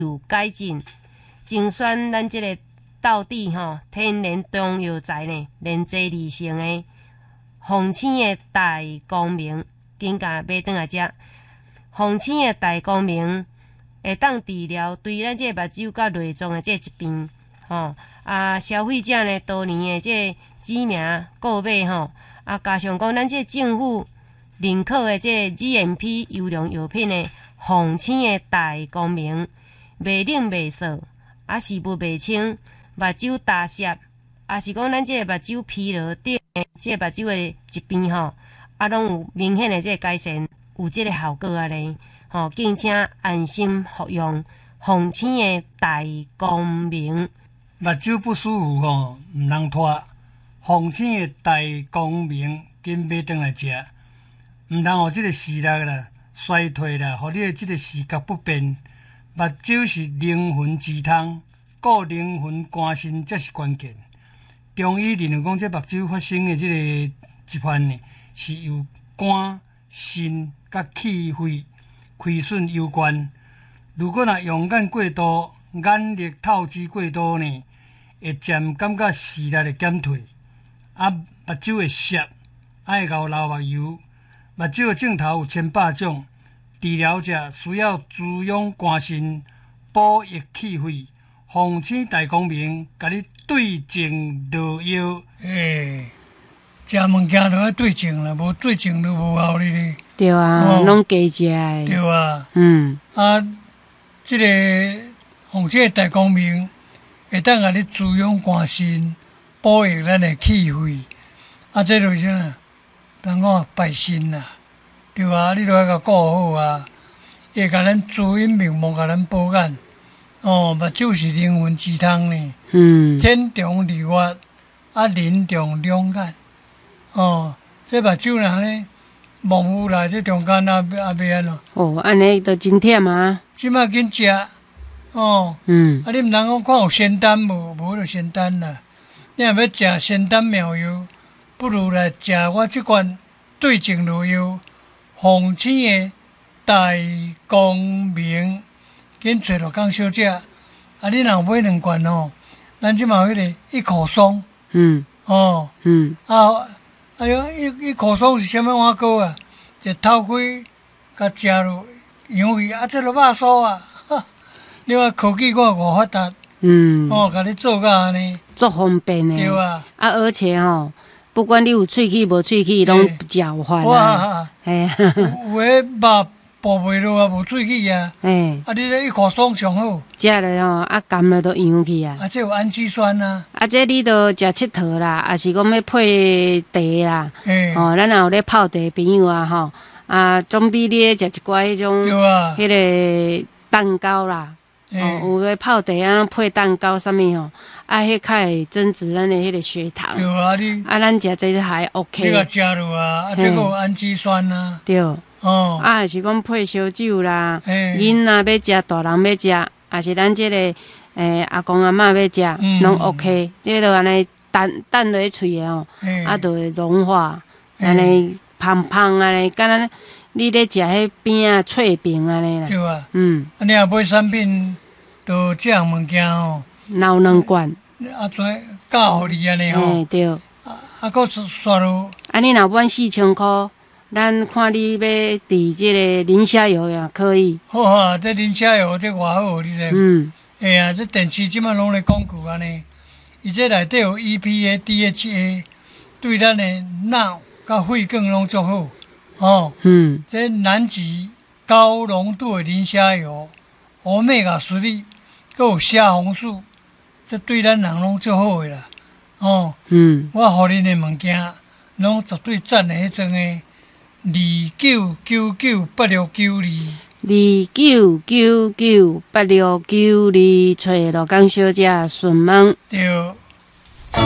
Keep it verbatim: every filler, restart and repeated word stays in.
有改进，精选咱即个道地吼天然中药材呢，连接而成的凤青的大光明，紧甲买转来食。凤青的大光明会当治疗对咱即个目睭甲内脏的即个疾病，吼啊消费者呢多年的即个知名购买吼，啊加上讲咱即个政府认可的即个 G M P 优良药品的凤青的大光明，袂冷袂涩，啊视物袂清，目睭大涩，啊是讲咱即个目睭疲劳等的即个目睭的疾病吼，啊拢有明显的即个改善。有即个效果啊咧，吼，敬请安心服用凤青的大光明。 目睭不舒服吼，毋通拖。凤青的大光明，紧买转来食，毋通互即个视力啦衰退啦，互你的即个视觉不便。目睭是灵魂之汤，顾灵魂肝肾才是关键。中医认为讲，这目睭发生的即个疾患呢，是由肝、肾甲气血亏损有关。如果若用眼过度、眼力透支过度呢，会渐感觉视力会减退，啊，目睭会涩，爱熬流目油。目睭的镜头有千百种，治疗者需要滋养肝肾、补益气血。凤青大光明，甲你对症落药。诶，食物件都要对症啦，无对症都无效哩哩。 对啊，拢加食诶。 对啊。 嗯。 啊，即、这个凤青大光明会当甲你滋养肝肾，补益咱的气血。啊，这就是啥？人讲拜神啦，对啊，你都要甲顾好啊，会甲咱滋阴明目，甲咱保眼。哦，目睭是灵魂之汤呢。嗯。天中日月，啊人中两眼。哦，这目睭若安尼模糊啦，这中间啊啊袂安怎？ 哦，安尼都真忝啊。 即摆紧食。哦。嗯。啊，你毋通讲看有仙丹无？无就仙丹啦。你若要食仙丹妙药，不如来食我即款对症落药，凤青的大光明。紧找着工小姐，啊！你若买两罐吼，咱即嘛有迄个一口松，嗯，哦，嗯，啊，哎哟，一一口松是啥物碗糕啊？一头开，甲食落养去，啊，这落肉酥啊，哈！你话科技看偌发达，嗯，哦，甲你做甲安尼， 足方便诶， 对啊， 啊，而且吼，不管你有喙齿无喙齿，拢食有法啊， 嘿，有诶肉。补袂落啊，无喙齿啊。诶，啊，你这一口爽上好。 食了吼，啊甘了都养去啊。 啊，这有氨基酸啊。 啊，这你都食佚佗啦，啊是讲要配茶啦。诶。哦，咱若有咧泡茶朋友啊吼，啊总比你咧食一寡迄种， 对啊。 迄个蛋糕啦，哦，有个泡茶啊配蛋糕啥物吼，啊，迄较会增值咱的迄个血糖。 对啊，你。 啊，咱食这还 OK。 你甲食落啊，啊，这个有氨基酸啊。 对。哦，啊，是讲配烧酒啦，囡仔要食，大人要食，也是咱即、这个诶、欸、阿公阿嬷要食，拢、嗯、OK。即个安尼等等落嘴的吼，啊，就会融化，安尼芳芳安尼，敢若你咧食迄饼啊脆饼安尼啦。 对啊，嗯，啊，你若买产品，就这样物件吼， 闹两罐， 啊，跩教互你安尼吼。 嘿，对。 啊，啊，搁刷落。啊， 你若买四千箍。咱看你要伫即个磷虾油也可以。 好啊，这磷虾油这偌好，你知？嗯。哎呀，这电视即摆拢咧广告安尼，伊这内底有 E P A、D H A， 对咱的脑甲肺管拢足好。哦。嗯。这南极高浓度的磷虾油，欧米伽三粒，佮有虾红素，这对咱人拢足好的啦。哦。嗯。我互恁的物件，拢绝对赞的迄种的。二九九九八六九二， 二九九九八六九二，找罗江小姐询问。 对。